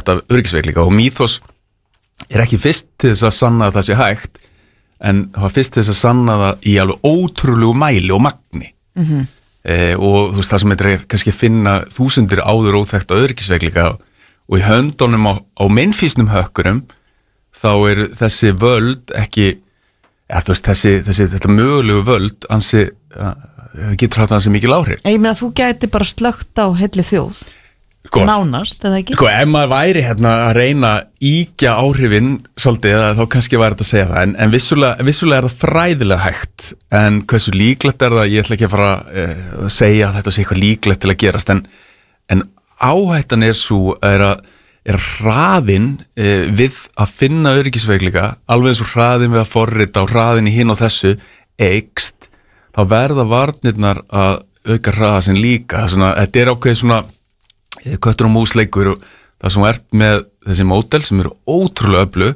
þetta öryggisveikleika og Mythos ekki fyrst til þess að sanna að það sé hægt en það var fyrst til þess að sanna það í alveg ótrúlegu mæli og magni og þú veist það sem þetta kannski finna þúsundir áður óþekkta öryggisveikleika og í höndunum á meinfísnum hökkurum þá þessi völd ekki þú veist þetta mögulegu völd það getur haft ansi mikil áhrif. Ég meina þú gæti bara slögt á heilli þjóð nánast, eða ekki? Ef maður væri hérna að reyna íkja áhrifin svolítið, þá kannski væri þetta að segja það en vissulega það fræðilega hægt en hversu líklegt það, ég ætla ekki að fara að segja að þetta sé eitthvað líklegt til að gerast en áhættan svo að hraðin við að finna öryggisveikleika alveg eins og hraðin við að forrita og hraðin í hinn og þessu eykst, þá verða varnirnar að auka hraða sem líka þetta ákveðið svona köttur og músleikur og það sem með þessi módel sem ótrúlega öflug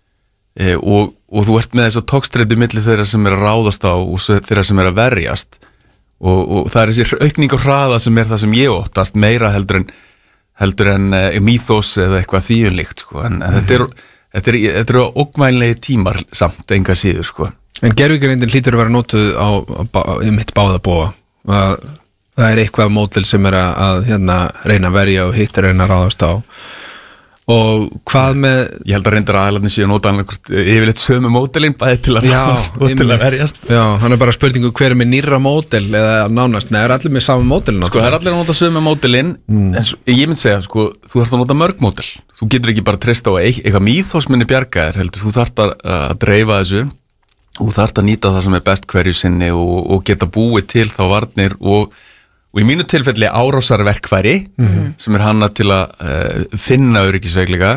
og þú með þess að tókstreitu milli þeirra sem að ráðast á og þeirra sem að verjast og það þessi aukning á hraða sem það sem ég óttast meira heldur en Mythos eða eitthvað þvíunlíkt en þetta eru ógnvænlegi tímar samt enga síður En gervigreindin hlýtur að vera notuð á mitt báðabóa það eitthvað módel sem að reyna að verja og hitt reyna að ráðast á og hvað með Ég held að reyndar aðeins síðan nota yfirleitt sömu módelin bæði til að ráðast og til að verjast Já, hann bara spurningu hver með nýrra módel eða nánast, allir með sama módelin það allir að nota sömu módelin en ég myndi segja, þú þarft að nota mörg módel þú getur ekki bara treysta á eitthvað Mythos muni bjarga heldur, þú þarft að dreifa þessu og þarft að nýta það sem best hverju sinni og geta búið til þá varnir og í mínu tilfelli árásarverkfæri sem hannað til að finna öryggisveikleika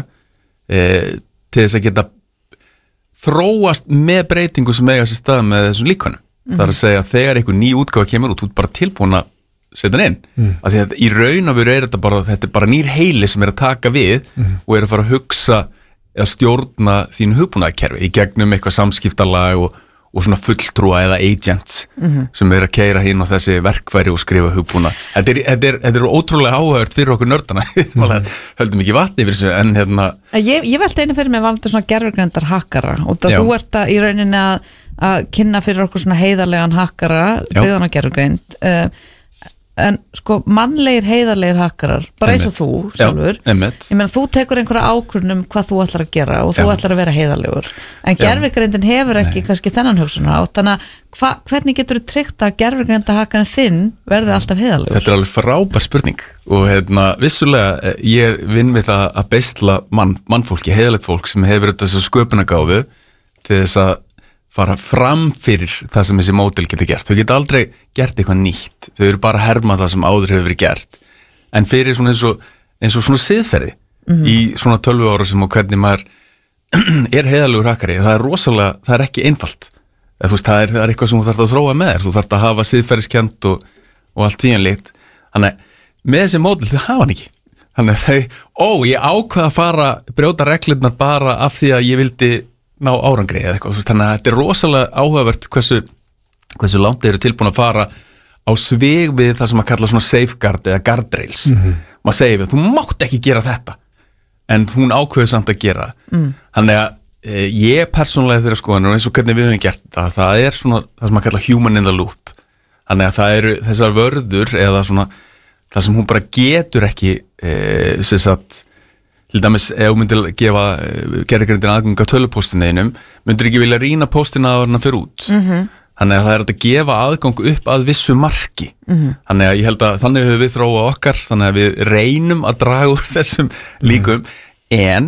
til þess að geta þróast með breytingu sem eiga sér stað með þessum líkönum. Það að segja að þegar einhver ný útgáfa kemur og þú bara tilbúin að setja hann inn. Af því að í raun og veru þetta bara nýr heili sem að taka við og að fara að hugsa eða stjórna þínu hugbúnaðarkerfi í gegnum eitthvað samskiptalag og svona fulltrúa eða agents sem að keyra hinn á þessi verkfæri og skrifa hugbúnað. Þetta ótrúlega áhugavert fyrir okkur nördana. Höldum ekki vatni yfir þessu en hérna Ég velti einu fyrir mig valdi svona gervigreindar hakkara og það þú ert í rauninni að kynna fyrir okkur svona heiðarlegan hakkara byggðan á gervigreind en mannlegir heiðarlegir hakkarar bara eins og þú sjálfur ég meina þú tekur einhverja ákvörðun hvað þú ætlar að gera og þú ætlar að vera heiðarlegur en gervigreindin hefur ekki kannski þennan hugsunar þannig að hvernig getur þú tryggt að gervigreindarhakkarinn þinn verði alltaf heiðarlegur? Þetta alveg frábær spurning og vissulega ég vinn við það að beisla mannfólki, heiðarlegt fólk sem hefur þessu sköpunargáfu til þess að fara fram fyrir það sem þessi módel getur gert. Þau geta aldrei gert eitthvað nýtt. Þau eru bara að herma það sem áður hefur verið gert. En fyrir svona eins og svona siðferði í svona 12 ára sem og hvernig maður heiðarlegur hakkari, það er ekki einfalt. Það er eitthvað sem þú þarft að þróa með þér. Þú þarft að hafa siðferðiskend og allt tíanlíkt. Þannig með þessi módel þau hafa hann ekki. Þannig ég ákvað að fara brjóta reglurnar bara af því að ég vildi ná árangri eða eitthvað, þannig að þetta er rosalega áhugavert hversu langt eru tilbúin að fara á svig við það sem að kalla svona safeguard eða guardrails maður segir við, þú mátt ekki gera þetta en hún ákveður samt að gera þannig að ég persónulega þeirra skoðanir og eins og hvernig við höfum gert það er svona það sem að kalla human in the loop þannig að það eru þessar vörður eða svona það sem hún bara getur ekki sem sagt til dæmis, ef þú myndir gefa gervigreindin aðgang á tölvupóstinu einum, myndir ekki vilja rýna póstina að hann fyrir út. Þannig að það er að gefa aðgang upp að vissu marki. Þannig að ég held að þannig höfum við þróa okkar, þannig að við reynum að draga úr þessum líkum, en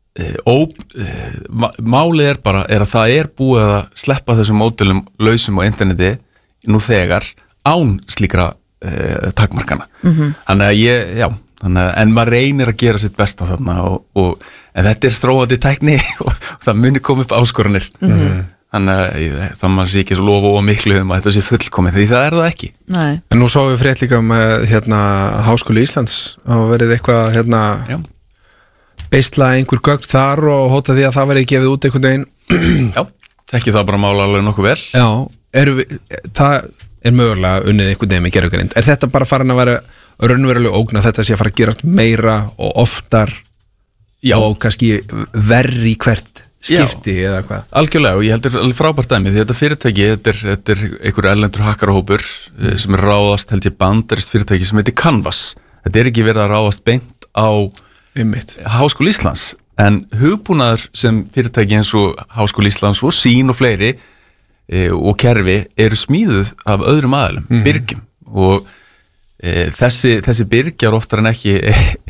málið er bara að það er búið að sleppa þessum módelum lausum á interneti nú þegar án slíkra takmarkana. Þannig að en maður reynir að gera sitt besta þarna en þetta er þróandi tækni og það muni koma upp áskoranir þannig að það maður sé ekki svo lofa og miklu að þetta sé fullkomið því það er það ekki. Nei. En nú sáum við frétt líka með Háskóli Íslands og verið eitthvað beisla einhver gögn þar og hóta því að það verið gefið út einhvern veginn Já, tekki það bara mála alveg nokkuð vel. Já, það er mögulega unnið einhvern veginn með gervigreind. Er þetta bara farin að vera raunveruleg ógn að þetta sé að fara að gerast meira og oftar og kannski verri hvert skipti eða hvað. Algjörlega, og ég held alveg frábært dæmi því þetta fyrirtæki, þetta er einhver erlendur hakkarahópur sem ráðast held ég bandarist fyrirtæki sem heitir Canvas. Þetta er ekki verið að ráðast beint á Háskóla Íslands, en hugbúnaður sem fyrirtæki eins og Háskóla Íslands og Sýn og fleiri og kerfi eru smíðuð af öðrum aðilum, byrgjum, og þessi byrgjar oftar en ekki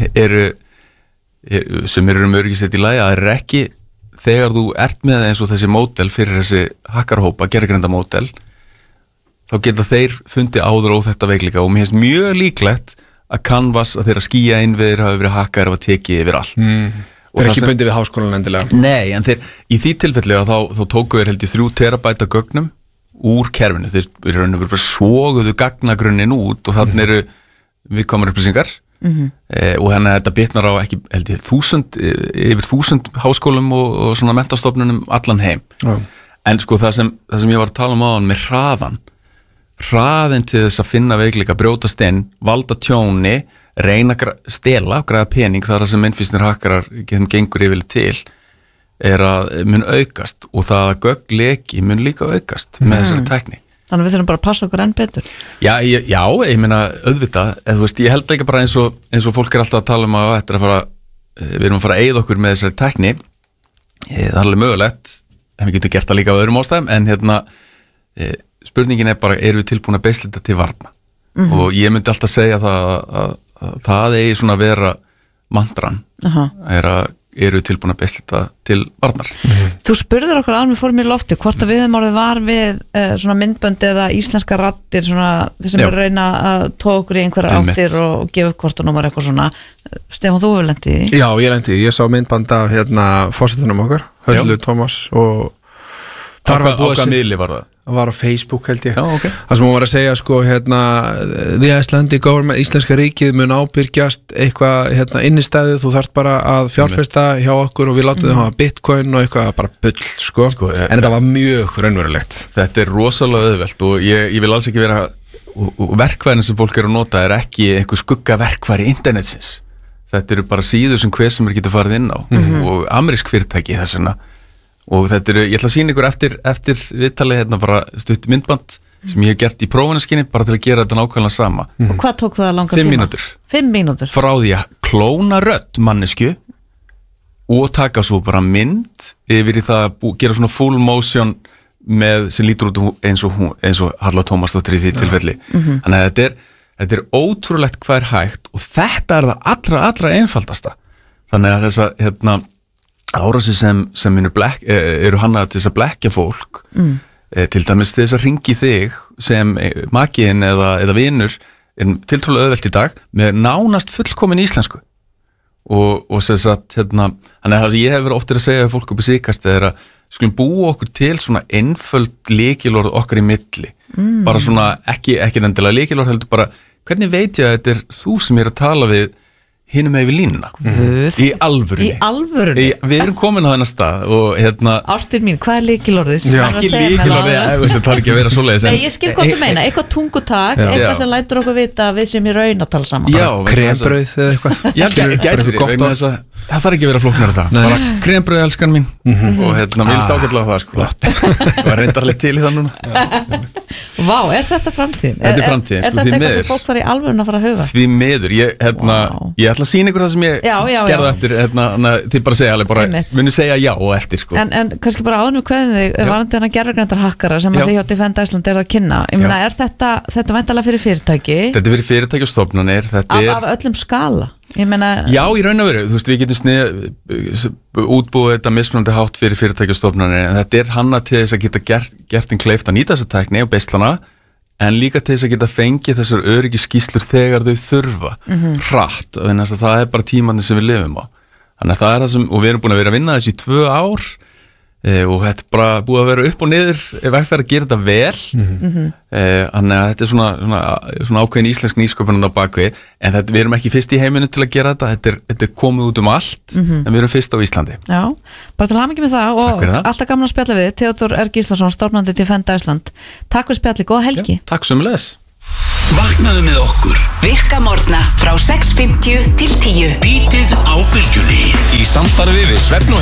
sem eru öryggisett í lagi, það er ekki þegar þú ert með eins og þessi módel fyrir þessi hakkarahópa, gervigreinda módel, þá geta þeir fundið áður og þetta veikleika, og mér finnst mjög líklegt að Canvas, að þeirra skýja innviðir hafa verið hakkar og tekið yfir allt. Og það er ekki bundið við háskólan endilega. Nei, en í því tilfelli þá tóku þeir held ég 3 terabæta gögnum úr kerfinu. Þeir eru raun og veru bara svoguðu gagnagrunnin út og þannig eru viðkomar upplýsingar og þannig að þetta bitnar á ekki held ég yfir 1000 háskólum og svona menntastofnunum allan heim. En sko það sem ég var að tala um áðan með hraðin til þess að finna veikleika, brjótast inn, valda tjóni, reyna að stela og græða pening, þar að sem innfýsnir hakkarar gengur yfirlega til, er að mun aukast, og það að göggleki mun líka aukast með þessari tækni. Þannig við þurfum bara að passa okkur enn betur. Já, ég meina auðvitað, eða þú veist, ég held ekki bara eins og fólk er alltaf að tala um að við erum að fara að eyða okkur með þessari tækni. Það er alveg mögulegt, en við getum gert það líka á öðrum ástæðum, en spurningin er bara, erum við tilbúin að beislita til varna? Og ég myndi alltaf segja að það eigi svona að vera mantran, eru við tilbúin að beislita til varnar. Þú spurður okkur alveg fórum í lofti hvort að við höfum orðið var við svona myndböndi eða íslenska raddir svona þessum við reyna að tóa okkur í einhverja áttir og gefa upp kortunúmer eitthvað svona. Stefán, þú hefur lent í því? Já, ég lent í því. Ég sá myndband af forsetunum okkar, Höllu Tómas, og þar var búið að miðli var það? Það var á Facebook held ég. Já, okay. Það sem hún var að segja sko the Icelandic government, íslenska ríkið mun ábyrgjast eitthvað innistæðu, þú þarft bara að fjárfesta hjá okkur og við látum þau hafa bitcoin og eitthvað bara bull sko en þetta var mjög raunverulegt. Þetta er rosalega auðvelt og ég vil alls ekki vera og verkfærin sem fólk eru að nota er ekki einhver skuggaverkfæri internetsins. Þetta eru bara síður sem hver sem getur farið inn á og amerísk fyrirtæki þess vegna. Og þetta ég ætla að sýna ykkur eftir viðtalið bara stutt myndband sem ég hef gert í prófunaskinni bara til að gera þetta nákvæmlega sama. Og hvað tók það langa tíma? 5 mínútur. 5 mínútur? Frá því að klóna rödd mannesku og taka svo bara mynd yfir í það að gera svona full motion með sem lítur út eins og Halla Tómasdóttir í því tilfelli. Þannig að þetta er ótrúlegt hvað er hægt og þetta er það allra einfaldasta. Þannig að þessa árásir sem eru hannaðar til þess að blekkja fólk til dæmis til þess að hringi þig sem makiðin eða vinur er tiltrúlega auðvelt í dag með nánast fullkomin íslensku og sem sagt þannig að það sem ég hef verið oftir að segja fólk upp í síkast er að skulum búa okkur til svona einföld lykilorð okkar í milli bara svona ekki endilega lykilorð heldur bara hvernig veit ég að þetta er þú sem er að tala við hinum með við línuna í alvörunni við erum komin á þennan stað og Ástin mín, hvað er lykilorðið? Ekki lykilorðið, það er ekki að vera svoleiðis Nei, ég skil hvað þú meina, eitthvað tungutak eitthvað sem lætur okkur vita að við sem í raun að tala saman krembrauð eða eitthvað gæti fyrir, það þarf ekki að vera flóknar það bara krembrauð elskan mín og mér líst ágætlega á það sko og reyndarlega til í það núna Vá, er þetta framtíðin? Þetta er framtíðin, Er þetta eitthvað sem fólk var í alvörun að fara að huga? Því miður, ég ætla að sýna ykkur það sem ég gerði eftir þið bara segja alveg, bara muni segja já og eftir sko. En kannski bara áðnum hvernig þig varandi hana gervigrindar hakkara sem að þið hjá Defend Iceland er að kynna ég meina, er þetta væntanlega fyrir fyrirtæki? Þetta er fyrir fyrirtæki og stofnanir Af öllum skala? Já, í raun og veru, þú veist, við getum útbúið þetta mismunandi hátt fyrir fyrirtæki og stofnanir en þetta er hanna til þess að geta gert kleift að nýta þessa tækni og beislana en líka til þess að geta fengið þessar öryggisskýrslur þegar þau þurfa hratt, þannig að það er bara tímandi sem við lifum á þannig að það er það sem, og við erum búin að vera að vinna þessi í 2 ár og þetta er bara búið að vera upp og niður ef ekki það að gera þetta vel þannig að þetta er svona ákveðin íslensk nýsköpun á bakvið en við erum ekki fyrst í heiminu til að gera þetta er komið út allt en við erum fyrst á Íslandi Já, bara til hamingju með það og alltaf gaman að spjalla við Theodór R. Gíslason, stofnandi Defend Iceland Takk fyrir spjalli, góða helgi Takk sömuleiðis Vaknaðu með okkur Virka morgna frá 6:50 til 10 Bítið á bylgjunni í samstarfi við Svefn og